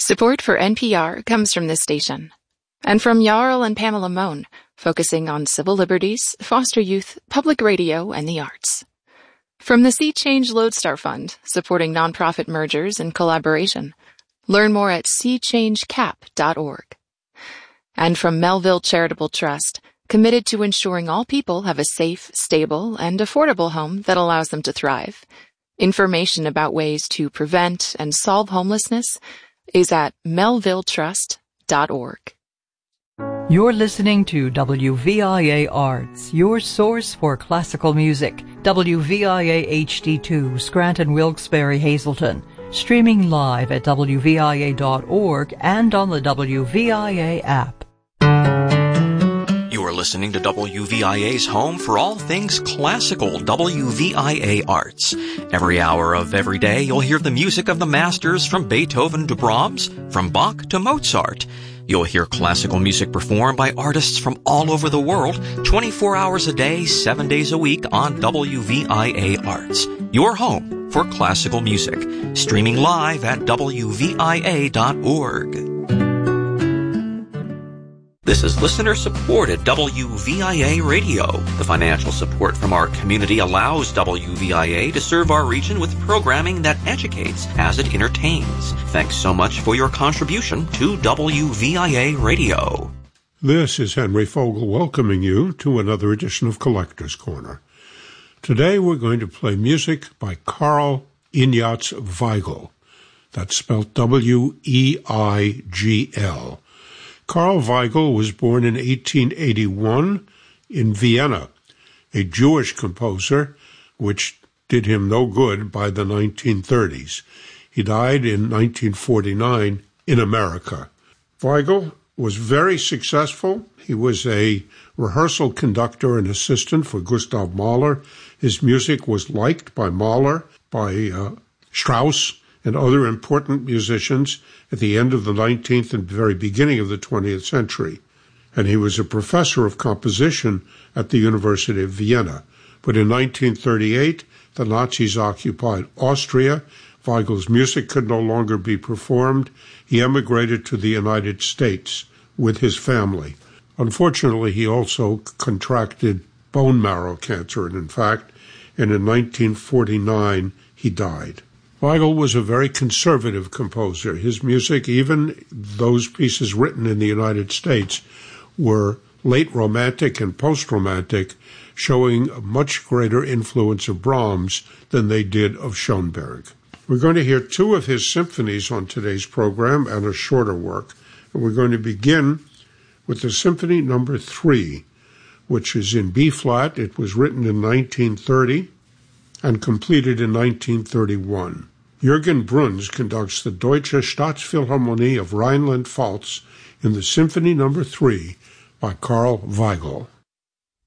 Support for NPR comes from this station and from Jarl and Pamela Mohn, focusing on civil liberties, foster youth, public radio, and the arts. From the Sea Change Lodestar Fund, supporting nonprofit mergers and collaboration. Learn more at seachangecap.org. And from Melville Charitable Trust, committed to ensuring all people have a safe, stable, and affordable home that allows them to thrive. Information about ways to prevent and solve homelessness is at melvilletrust.org. You're listening to WVIA Arts, your source for classical music. WVIA HD2, Scranton, Wilkes-Barre, Hazleton. Streaming live at WVIA.org and on the WVIA app. You are listening to WVIA's home for all things classical, WVIA Arts. Every hour of every day, you'll hear the music of the masters from Beethoven to Brahms, from Bach to Mozart. You'll hear classical music performed by artists from all over the world, 24 hours a day, 7 days a week on WVIA Arts. Your home for classical music. Streaming live at WVIA.org. This is listener-supported WVIA Radio. The financial support from our community allows WVIA to serve our region with programming that educates as it entertains. Thanks so much for your contribution to WVIA Radio. This is Henry Fogel welcoming you to another edition of Collector's Corner. Today we're going to play music by Karl Ignaz Weigel. That's spelled W-E-I-G-L. Karl Weigel was born in 1881 in Vienna, a Jewish composer, which did him no good by the 1930s. He died in 1949 in America. Weigel was very successful. He was a rehearsal conductor and assistant for Gustav Mahler. His music was liked by Mahler, by Strauss, and other important musicians at the end of the 19th and very beginning of the 20th century. And he was a professor of composition at the University of Vienna. But in 1938, the Nazis occupied Austria. Weigel's music could no longer be performed. He emigrated to the United States with his family. Unfortunately, he also contracted bone marrow cancer, and in 1949, he died. Weigel was a very conservative composer. His music, even those pieces written in the United States, were late Romantic and post-Romantic, showing a much greater influence of Brahms than they did of Schoenberg. We're going to hear two of his symphonies on today's program and a shorter work. And we're going to begin with the Symphony No. 3, which is in B-flat. It was written in 1930 and completed in 1931. Jürgen Bruns conducts the Deutsche Staatsphilharmonie of Rhineland-Pfalz in the Symphony No. 3 by Karl Weigel.